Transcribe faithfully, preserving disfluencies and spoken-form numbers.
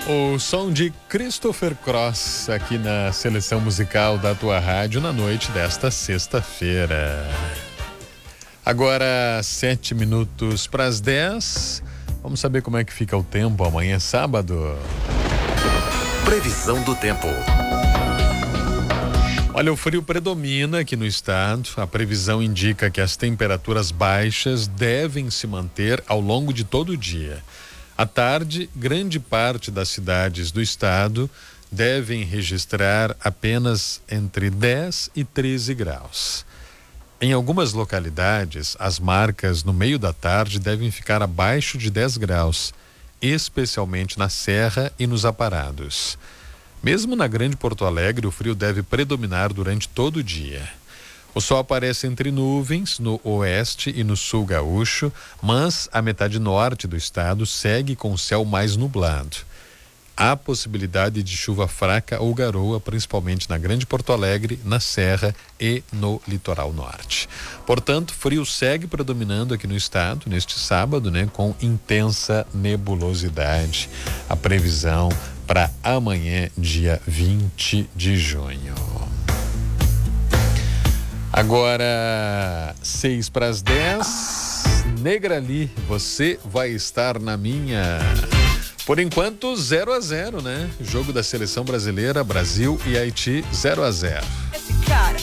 O som de Christopher Cross aqui na seleção musical da tua rádio na noite desta sexta-feira. Agora, sete minutos para as dez. Vamos saber como é que fica o tempo amanhã, sábado. Previsão do tempo. Olha, o frio predomina aqui no estado. A previsão indica que as temperaturas baixas devem se manter ao longo de todo o dia. À tarde, grande parte das cidades do estado devem registrar apenas entre dez e treze graus. Em algumas localidades, as marcas no meio da tarde devem ficar abaixo de dez graus, especialmente na Serra e nos Aparados. Mesmo na Grande Porto Alegre, o frio deve predominar durante todo o dia. O sol aparece entre nuvens no oeste e no sul gaúcho, mas a metade norte do estado segue com o céu mais nublado. Há possibilidade de chuva fraca ou garoa, principalmente na Grande Porto Alegre, na Serra e no litoral norte. Portanto, frio segue predominando aqui no estado neste sábado, né, com intensa nebulosidade. A previsão para amanhã, dia vinte de junho. Agora, seis para as dez. Negrali, você vai estar na minha. Por enquanto, zero a zero, né? Jogo da seleção brasileira, Brasil e Haiti, zero a zero.